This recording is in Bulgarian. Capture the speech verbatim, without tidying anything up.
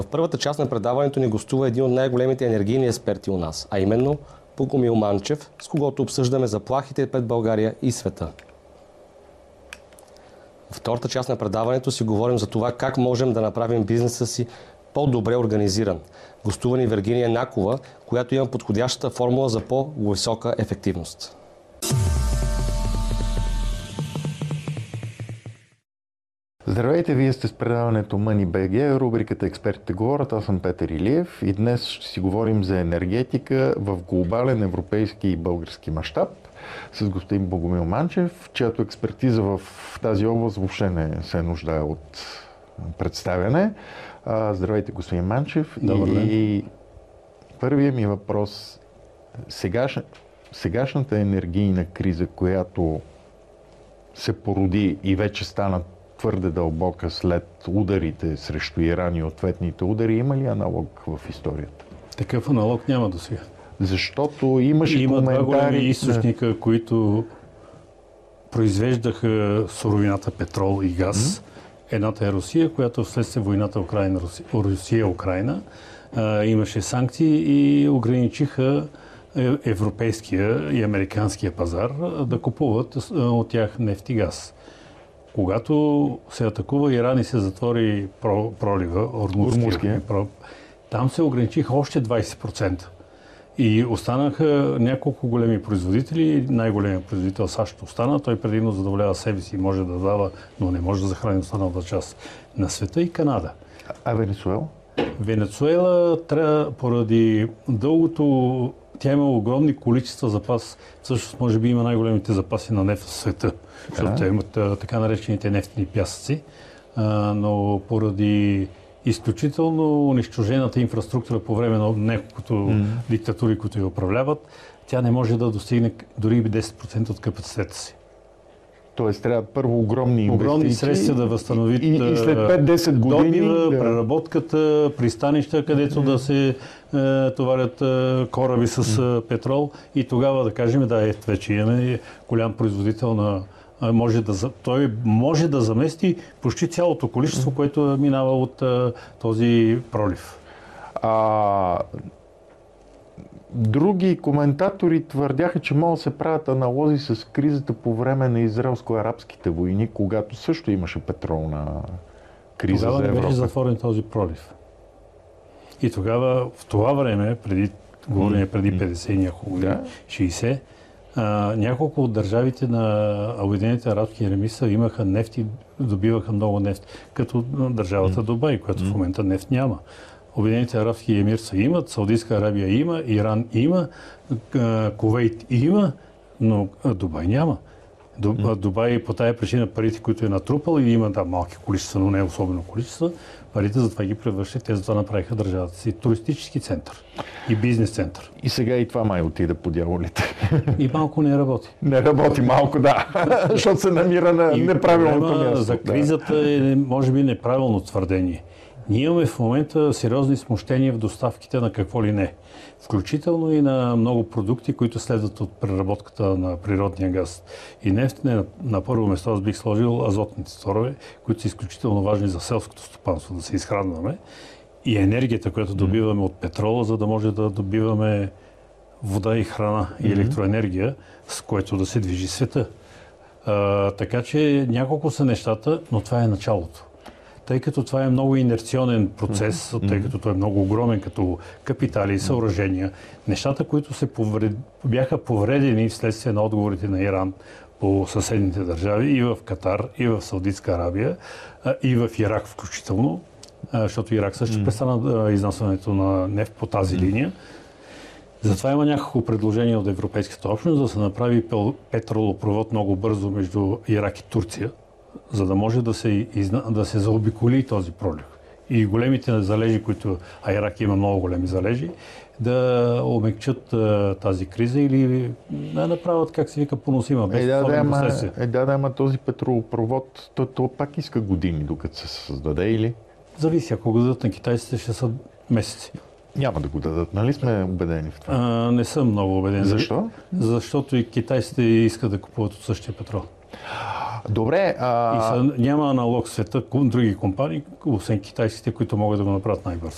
В първата част на предаването ни гостува един от най-големите енергийни експерти у нас, а именно Богомил Манчев, с когото обсъждаме заплахите пред България и света. В втората част на предаването си говорим за това как можем да направим бизнеса си по-добре организиран. Гостува ни Вергиния Накова, която има подходящата формула за по-висока ефективност. Здравейте, вие сте с предаването Money.bg, рубриката Експертите говорят. Аз съм Петър Илиев и днес ще си говорим за енергетика в глобален европейски и български мащаб с господин Богомил Манчев, чиято експертиза в тази област въобще не се нуждае от представяне. Здравейте, господин Манчев. Добър ден. И първият ми въпрос: сегаш... сегашната енергийна криза, която се породи и вече стана твърде дълбока след ударите срещу Иран и ответните удари, има ли аналог в историята? Такъв аналог няма до сега. Защото имаше Има коментари... два големи източника, да. които произвеждаха суровината петрол и газ. Mm-hmm. Едната е Русия, която вследствие войната Украина, Русия-Украина имаше санкции и ограничиха европейския и американския пазар да купуват от тях нефт и газ. Когато се атакува Иран и се затвори пролива, Ормузския, там се ограничиха още двайсет процента. И останаха няколко големи производители. Най-големият производител САЩ остана. Той предимно задоволява себе си и може да дава, но не може да захрани останалата част на света, и Канада. А Венецуела? Венецуела трябва, поради дългото... Тя има огромни количества запас. Всъщност, може би има най-големите запаси на нефт в света, защото те имат така наречените нефтени пясъци. А, но поради изключително унищожената инфраструктура по време на няколкото mm. диктатури, които я управляват, тя не може да достигне дори десет процента от капацитета си. Тоест трябва първо огромни инвестиции. Огромни средства да възстановят и, и след пет-десет години добива, да... преработката, пристанища, където mm. да се е, товарят е, кораби с mm. петрол, и тогава да кажем, да, е, вече имаме голям производител на... Може да, той може да замести почти цялото количество, което минава от е, този пролив. А... Други коментатори твърдяха, че могат да се правят аналози с кризата по време на израелско-арабските войни, когато също имаше петролна криза тогава за Европа. Тогава не беше затворен този пролив. И тогава, в това време, преди, говорим преди петдесет няколко години, да. шейсет, а, няколко от държавите на Обединените арабски емирства имаха нефт и добиваха много нефт, като държавата Дубай, която в момента нефт няма. Обединените арабски емирства имат, Саудитска Арабия има, Иран има, Кувейт има, но Дубай няма. Дубай по тая причина парите, които е натрупал, и има да, малки количества, но не особено количества, парите затова ги превръщат, те затова направиха държавата си туристически център и бизнес център. И сега и това май отида по дяволите. И малко не работи. Не работи малко, да, защото се намира на и неправилното място. За кризата е, може би, неправилно твърдение. Ние имаме в момента сериозни смущения в доставките на какво ли не. Включително и на много продукти, които следват от преработката на природния газ и нефт. Не, на, на първо место аз бих сложил азотните торове, които са изключително важни за селското стопанство, да се изхранваме. И енергията, която добиваме от петрола, за да може да добиваме вода и храна и електроенергия, с което да се движи света. А, така че няколко са нещата, но това е началото. Тъй като това е много инерционен процес, mm-hmm. тъй като той е много огромен като капитали и съоръжения, нещата, които се повред... бяха повредени вследствие на отговорите на Иран по съседните държави, и в Катар, и в Саудитска Арабия, и в Ирак включително, защото Ирак също mm-hmm. престана изнасянето на нефт по тази mm-hmm. линия. Затова има няколко предложения от Европейската общност да се направи петролопровод много бързо между Ирак и Турция, за да може да се, изна... да се заобиколи този пролив. И големите залежи, които а Ирак има много големи залежи, да омекчат а, тази криза или да направят, как се вика, поносима. Без е, да, да, ама, е, да, да, ама този петролопровод, то, то пак иска години, докато се създаде, или? Зависи, ако го дадат на китайците, ще са месеци. Няма да го дадат, нали сме убедени в това? А, не съм много убеден. Защо? Защото и китайците искат да купуват от същия петрол. Добре. А... И са, няма аналог в света, други компании, освен китайските, които могат да го направят най-бързо.